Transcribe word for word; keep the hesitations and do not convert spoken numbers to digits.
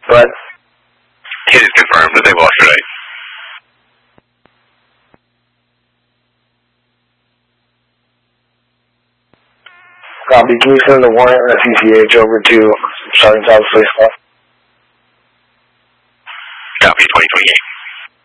Go ahead. Kid is confirmed that they lost today. Copy. Can you send the warrant and the C C H over to Sergeant Thomas Police Call? Copy, twenty twenty-eight.